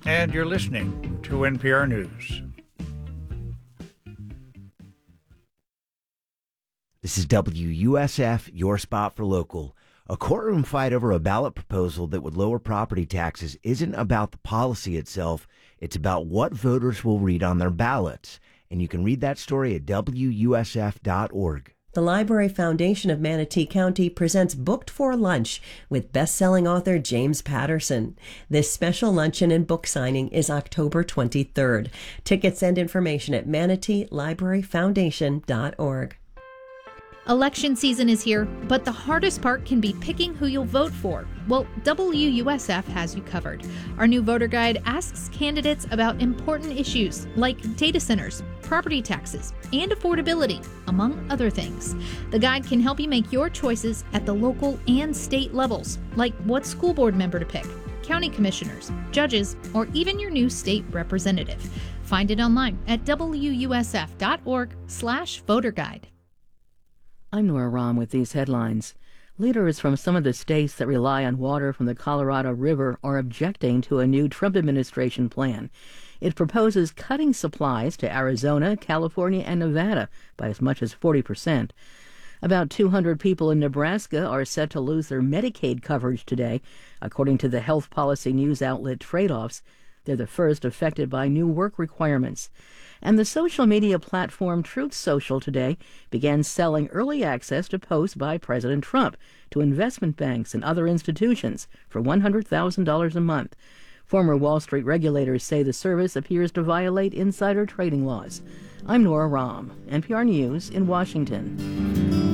and you're listening to NPR News. This is WUSF, your spot for local. A courtroom fight over a ballot proposal that would lower property taxes isn't about the policy itself. It's about what voters will read on their ballots. And you can read that story at WUSF.org. The Library Foundation of Manatee County presents Booked for Lunch with best-selling author James Patterson. This special luncheon and book signing is October 23rd. Tickets and information at manateelibraryfoundation.org. Election season is here, but the hardest part can be picking who you'll vote for. Well, WUSF has you covered. Our new voter guide asks candidates about important issues like data centers, property taxes, and affordability, among other things. The guide can help you make your choices at the local and state levels, like what school board member to pick, county commissioners, judges, or even your new state representative. Find it online at WUSF.org/voter guide. I'm Nora Rahm with these headlines. Leaders from some of the states that rely on water from the Colorado River are objecting to a new Trump administration plan. It proposes cutting supplies to Arizona, California, and Nevada by as much as 40%. About 200 people in Nebraska are set to lose their Medicaid coverage today, according to the health policy news outlet Trade-Offs. They're the first affected by new work requirements. And the social media platform Truth Social today began selling early access to posts by President Trump to investment banks and other institutions for $100,000 a month. Former Wall Street regulators say the service appears to violate insider trading laws. I'm Nora Rahm, NPR News in Washington.